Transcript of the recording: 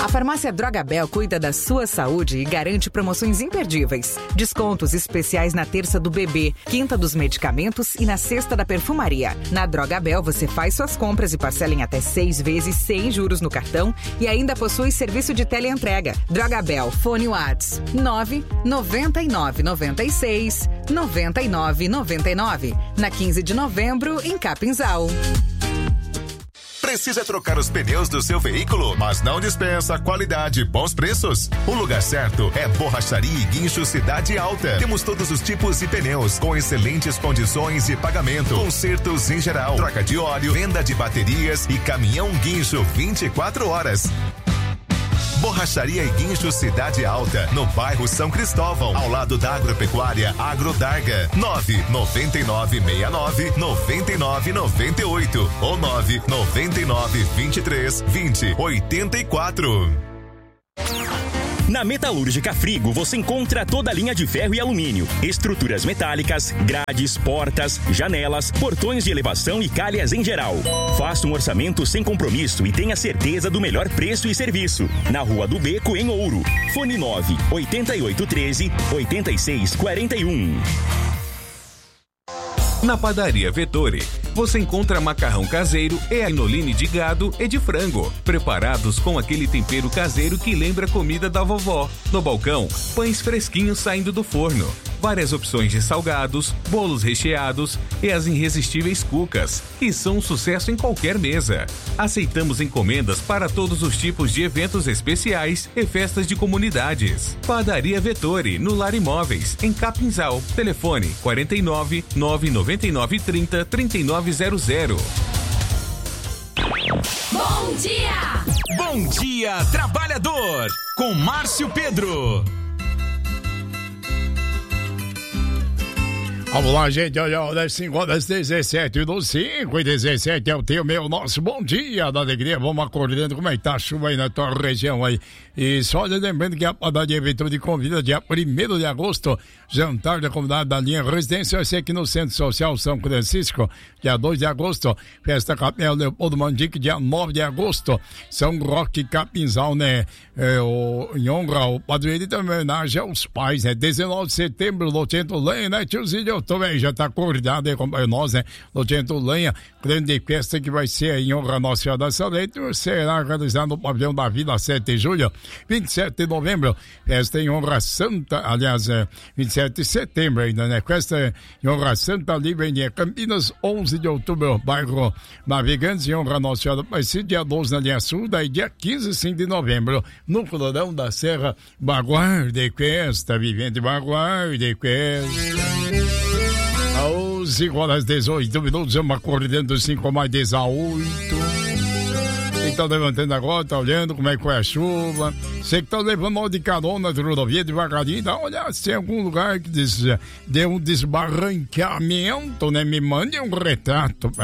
A farmácia Drogabel cuida da sua saúde e garante promoções imperdíveis. Descontos especiais na terça do bebê, quinta dos medicamentos e na sexta da perfumaria. Na Drogabel você faz suas compras e parcela em até 6 vezes sem juros no cartão e ainda possui serviço de teleentrega. Drogabel, fone Whats 999969999. Na 15 de novembro, em Capinzal. Precisa trocar os pneus do seu veículo, mas não dispensa qualidade e bons preços? O lugar certo é Borracharia e Guincho Cidade Alta. Temos todos os tipos de pneus com excelentes condições de pagamento, consertos em geral, troca de óleo, venda de baterias e caminhão guincho 24 horas. Borracharia e Guincho Cidade Alta, no bairro São Cristóvão, ao lado da Agropecuária Agrodarga. 999699998 ou 999232084. Na Metalúrgica Frigo você encontra toda a linha de ferro e alumínio, estruturas metálicas, grades, portas, janelas, portões de elevação e calhas em geral. Faça um orçamento sem compromisso e tenha certeza do melhor preço e serviço. Na Rua do Beco, em Ouro. Fone 98813-8641. Na Padaria Vettori, você encontra macarrão caseiro e anoline de gado e de frango, preparados com aquele tempero caseiro que lembra a comida da vovó. No balcão, pães fresquinhos saindo do forno, várias opções de salgados, bolos recheados e as irresistíveis cucas, que são um sucesso em qualquer mesa. Aceitamos encomendas para todos os tipos de eventos especiais e festas de comunidades. Padaria Vettori, no Lar Imóveis, em Capinzal. Telefone 49 999 30 3900. Bom dia! Bom dia, trabalhador! Com Márcio Pedro. Vamos lá, gente, olha, 5 horas 17, do 5 e 17 é o teu, meu, nosso bom dia da alegria. Vamos acordando, como é que tá a chuva aí na tua região aí? E só lembrando que a Padaria Vettori convida dia 1º de agosto, jantar da comunidade da linha Residência, esse aqui no Centro Social São Francisco, dia 2 de agosto, festa Capela Leopoldo Mandique, dia 9 de agosto, São Roque Capinzal, né? Em honra ao padroeiro e também homenagem aos pais, né? 19 de setembro, Lotento Lenha, né, tiozinho? Também já tá acordado aí com nós, né? Lotento Lenha, grande festa que vai ser em honra a Nossa Senhora da Salete, será realizada no pavilhão da Vila 7 de julho, 27 de novembro, festa em honra Santa, aliás, 27 de setembro ainda, né? Festa em honra Santa Livre em Campinas, 11 de outubro, bairro Navegantes, em honra a Nossa Senhora do Aparecida, dia 12 na linha Sul, daí dia 15, 5 de novembro, no Florão da Serra, Baguarde Festa, Vivente Baguarde Festa. Aos 5 horas 18 minutos, vamos acordando 5 mais 18. Você que tá levantando agora, tá olhando como é que foi a chuva. Você que tá levando mal de carona de rodovia devagarinho, dá uma olhada se tem algum lugar que deu um desbarrancamento, né? Me mande um retrato.